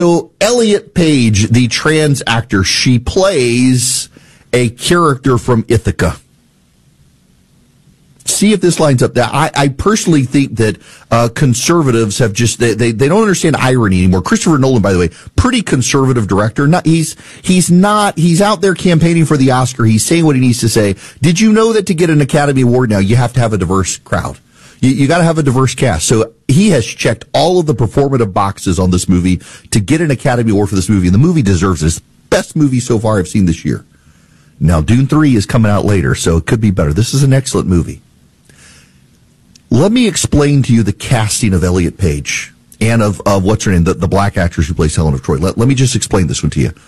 So Elliot Page, the trans actor, she plays a character from Ithaca. See if this lines up. I personally think that conservatives have just they don't understand irony anymore. Christopher Nolan, by the way, pretty conservative director. He's out there campaigning for the Oscar. He's saying what he needs to say. Did you know that to get an Academy Award now, you have to have a diverse crowd? You got to have a diverse cast. So he has checked all of the performative boxes on this movie to get an Academy Award for this movie, and the movie deserves it. It's the best movie so far I've seen this year. Now, Dune 3 is coming out later, so it could be better. This is an excellent movie. Let me explain to you the casting of Elliot Page and of what's her name, the black actress who plays Helen of Troy. Let me just explain this one to you.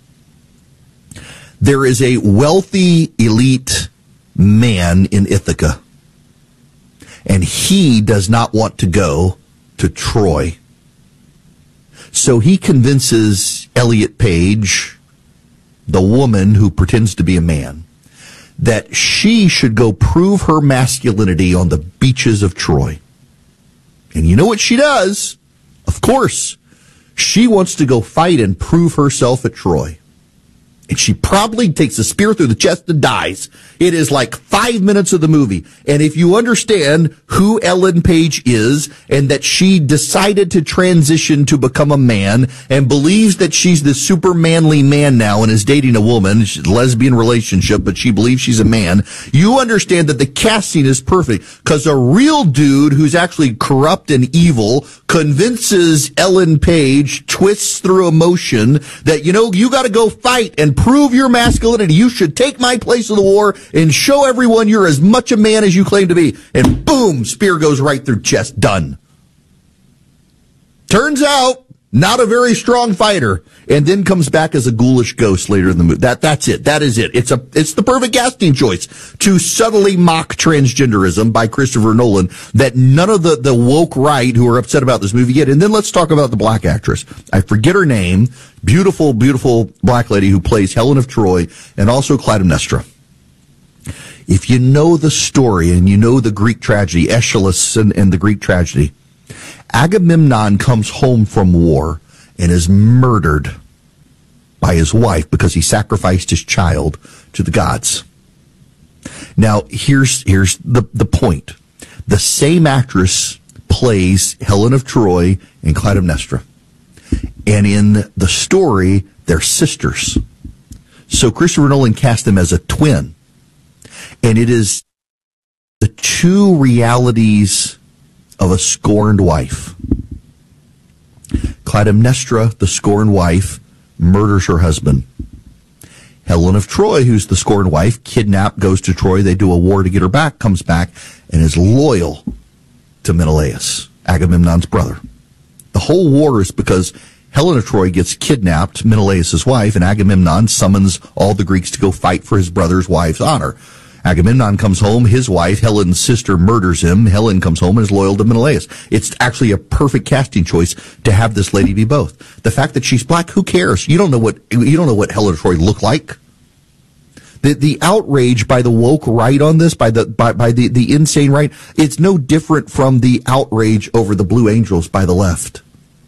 There is a wealthy, elite man in Ithaca, and he does not want to go to Troy. So he convinces Elliot Page, the woman who pretends to be a man, that she should go prove her masculinity on the beaches of Troy. And you know what she does? Of course, she wants to go fight and prove herself at Troy. And she probably takes a spear through the chest and dies. It is like 5 minutes of the movie. And if you understand who Ellen Page is and that she decided to transition to become a man and believes that she's the super manly man now and is dating a woman, she's a lesbian relationship, but she believes she's a man, you understand that the casting is perfect because a real dude who's actually corrupt and evil convinces Ellen Page, twists through emotion, that, you got to go fight and prove your masculinity. You should take my place in the war and show everyone you're as much a man as you claim to be. And boom, spear goes right through chest. Done. Turns out, not a very strong fighter, and then comes back as a ghoulish ghost later in the movie. That's it. That is it. It's the perfect casting choice to subtly mock transgenderism by Christopher Nolan that none of the woke right who are upset about this movie get. And then let's talk about the black actress. I forget her name. Beautiful, beautiful black lady who plays Helen of Troy and also Clytemnestra. If you know the story and you know the Greek tragedy, Aeschylus and the Greek tragedy, Agamemnon comes home from war and is murdered by his wife because he sacrificed his child to the gods. Now, here's the point. The same actress plays Helen of Troy and Clytemnestra. And in the story, they're sisters. So Christopher Nolan cast them as a twin. And it is the two realities of a scorned wife. Clytemnestra, the scorned wife, murders her husband. Helen of Troy, who's the scorned wife, kidnapped, goes to Troy. They do a war to get her back, comes back, and is loyal to Menelaus, Agamemnon's brother. The whole war is because Helen of Troy gets kidnapped, Menelaus' wife, and Agamemnon summons all the Greeks to go fight for his brother's wife's honor. Agamemnon comes home, his wife, Helen's sister, murders him. Helen comes home and is loyal to Menelaus. It's actually a perfect casting choice to have this lady be both. The fact that she's black, who cares? You don't know what Helen of Troy looked like. The outrage by the woke right on this, by the insane right, it's no different from the outrage over the Blue Angels by the left.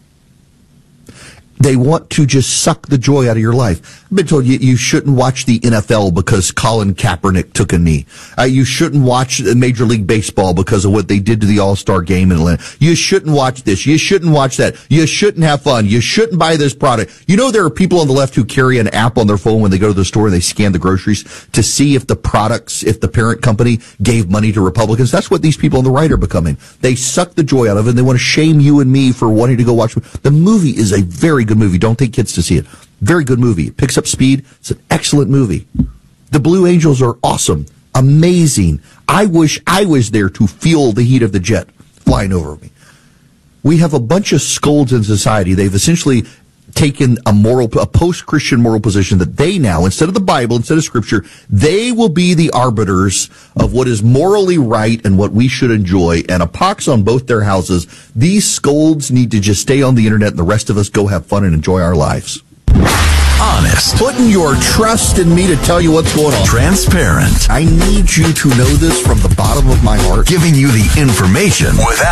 They want to just suck the joy out of your life. I've been told you shouldn't watch the NFL because Colin Kaepernick took a knee. You shouldn't watch Major League Baseball because of what they did to the All-Star game in Atlanta. You shouldn't watch this. You shouldn't watch that. You shouldn't have fun. You shouldn't buy this product. There are people on the left who carry an app on their phone when they go to the store and they scan the groceries to see if the parent company gave money to Republicans. That's what these people on the right are becoming. They suck the joy out of it, and they want to shame you and me for wanting to go watch. The movie is a very good movie. Don't take kids to see it. Very good movie. It picks up speed. It's an excellent movie. The Blue Angels are awesome. Amazing. I wish I was there to feel the heat of the jet flying over me. We have a bunch of scolds in society. They've essentially taken a post-Christian moral position that they now, instead of the Bible, instead of Scripture, they will be the arbiters of what is morally right and what we should enjoy, and a pox on both their houses. These scolds need to just stay on the internet and the rest of us go have fun and enjoy our lives. Honest. Putting your trust in me to tell you what's going on. Transparent. I need you to know this from the bottom of my heart. Giving you the information without